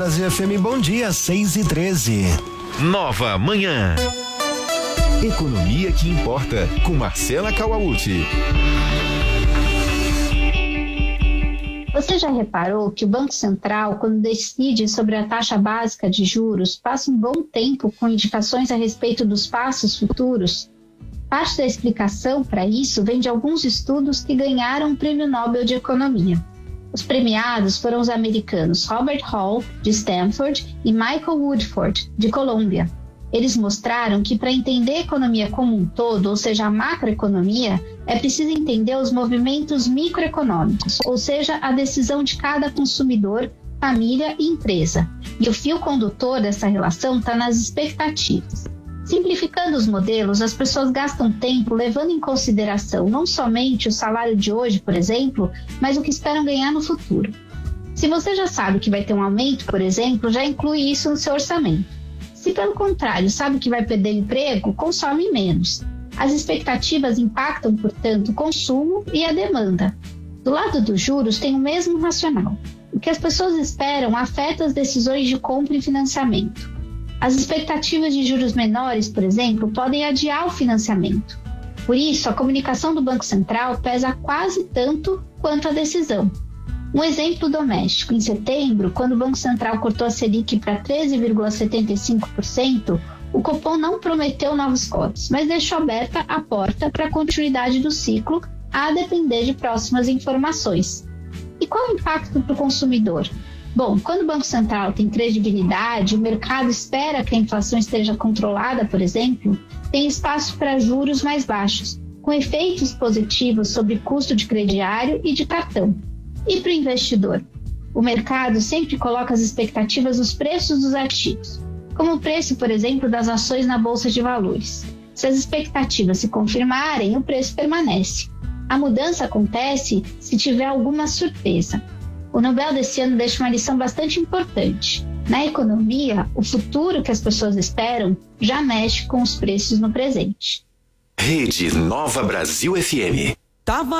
Brasil FM, bom dia, 6h13. Nova Manhã. Economia que importa, com Marcela Kawauchi. Você já reparou que o Banco Central, quando decide sobre a taxa básica de juros, passa um bom tempo com indicações a respeito dos passos futuros? Parte da explicação para isso vem de alguns estudos que ganharam o Prêmio Nobel de Economia. Os premiados foram os americanos Robert Hall, de Stanford, e Michael Woodford, de Colômbia. Eles mostraram que para entender a economia como um todo, ou seja, a macroeconomia, é preciso entender os movimentos microeconômicos, ou seja, a decisão de cada consumidor, família e empresa. E o fio condutor dessa relação está nas expectativas. Simplificando os modelos, as pessoas gastam tempo levando em consideração não somente o salário de hoje, por exemplo, mas o que esperam ganhar no futuro. Se você já sabe que vai ter um aumento, por exemplo, já inclui isso no seu orçamento. Se, pelo contrário, sabe que vai perder emprego, consome menos. As expectativas impactam, portanto, o consumo e a demanda. Do lado dos juros, tem o mesmo racional. O que as pessoas esperam afeta as decisões de compra e financiamento. As expectativas de juros menores, por exemplo, podem adiar o financiamento. Por isso, a comunicação do Banco Central pesa quase tanto quanto a decisão. Um exemplo doméstico, em setembro, quando o Banco Central cortou a Selic para 13,75%, o Copom não prometeu novos cortes, mas deixou aberta a porta para a continuidade do ciclo, a depender de próximas informações. E qual o impacto para o consumidor? Bom, quando o Banco Central tem credibilidade, o mercado espera que a inflação esteja controlada, por exemplo, tem espaço para juros mais baixos, com efeitos positivos sobre custo de crediário e de cartão. E para o investidor? O mercado sempre coloca as expectativas nos preços dos ativos, como o preço, por exemplo, das ações na Bolsa de Valores. Se as expectativas se confirmarem, o preço permanece. A mudança acontece se tiver alguma surpresa. O Nobel desse ano deixa uma lição bastante importante. Na economia, o futuro que as pessoas esperam já mexe com os preços no presente. Rede Nova Brasil FM.